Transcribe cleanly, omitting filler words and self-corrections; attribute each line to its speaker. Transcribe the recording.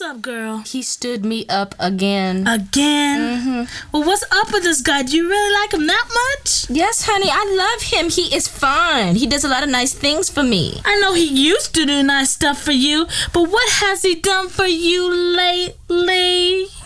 Speaker 1: up, girl?
Speaker 2: He stood me up again.
Speaker 1: Again?
Speaker 2: Mm-hmm.
Speaker 1: Well, what's up with this guy? Do you really like him that much?
Speaker 2: Yes, honey, I love him. He is fine. He does a lot of nice things for me.
Speaker 1: I know he used to do nice stuff for you, but what has he done for you lately?